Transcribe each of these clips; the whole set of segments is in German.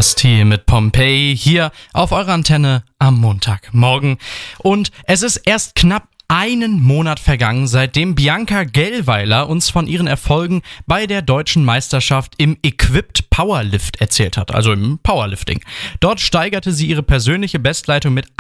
Basti mit Pompeii hier auf eurer Antenne am Montagmorgen. Und es ist erst knapp einen Monat vergangen, seitdem Bianca Gellweiler uns von ihren Erfolgen bei der deutschen Meisterschaft im Equipped Powerlift erzählt hat, also im Powerlifting. Dort steigerte sie ihre persönliche Bestleitung mit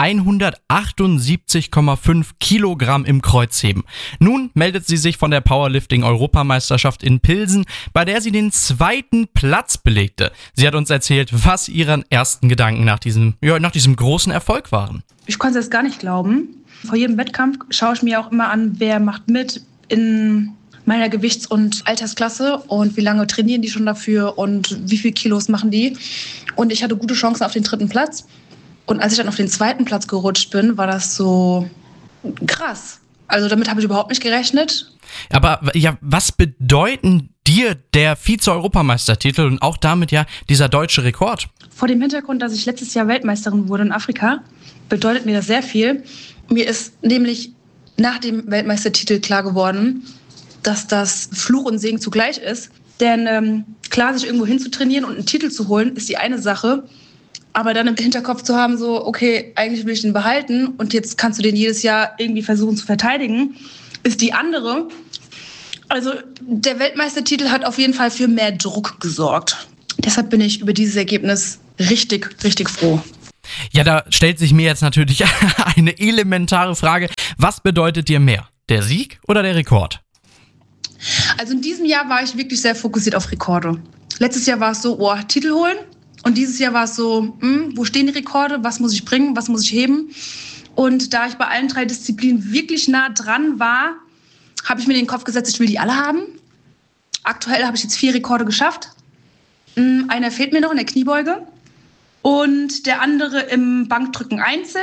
178,5 Kilogramm im Kreuzheben. Nun meldet sie sich von der Powerlifting-Europameisterschaft in Pilsen, bei der sie den 2. Platz belegte. Sie hat uns erzählt, was ihre ersten Gedanken nach diesem großen Erfolg waren. Ich konnte es gar nicht glauben. Vor jedem Wettkampf schaue ich mir auch immer an, wer macht mit in meiner Gewichts- und Altersklasse und wie lange trainieren die schon dafür und wie viel Kilos machen die. Und ich hatte gute Chancen auf den 3. Platz. Und als ich dann auf den 2. Platz gerutscht bin, war das so krass. Also damit habe ich überhaupt nicht gerechnet. Aber ja, was bedeuten dir der Vize-Europameistertitel und auch damit ja dieser deutsche Rekord? Vor dem Hintergrund, dass ich letztes Jahr Weltmeisterin wurde in Afrika, bedeutet mir das sehr viel. Mir ist nämlich nach dem Weltmeistertitel klar geworden, dass das Fluch und Segen zugleich ist. Denn klar, sich irgendwo hinzutrainieren und einen Titel zu holen, ist die eine Sache. Aber dann im Hinterkopf zu haben, so, okay, eigentlich will ich den behalten und jetzt kannst du den jedes Jahr irgendwie versuchen zu verteidigen, ist die andere. Also der Weltmeistertitel hat auf jeden Fall für mehr Druck gesorgt. Deshalb bin ich über dieses Ergebnis richtig, richtig froh. Ja, da stellt sich mir jetzt natürlich eine elementare Frage. Was bedeutet dir mehr, der Sieg oder der Rekord? Also in diesem Jahr war ich wirklich sehr fokussiert auf Rekorde. Letztes Jahr war es so, Titel holen. Und dieses Jahr war es so, wo stehen die Rekorde? Was muss ich bringen? Was muss ich heben? Und da ich bei allen 3 Disziplinen wirklich nah dran war, habe ich mir in den Kopf gesetzt, ich will die alle haben. Aktuell habe ich jetzt 4 Rekorde geschafft. Einer fehlt mir noch in der Kniebeuge. Und der andere im Bankdrücken Einzel,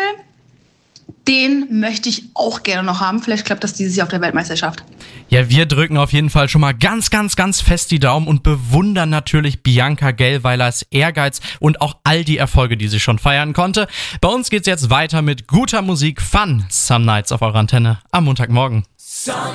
den möchte ich auch gerne noch haben. Vielleicht klappt das dieses Jahr auf der Weltmeisterschaft. Ja, wir drücken auf jeden Fall schon mal ganz, ganz, ganz fest die Daumen und bewundern natürlich Bianca Gellweilers Ehrgeiz und auch all die Erfolge, die sie schon feiern konnte. Bei uns geht's jetzt weiter mit guter Musik, Fun, Some Nights auf eurer Antenne am Montagmorgen.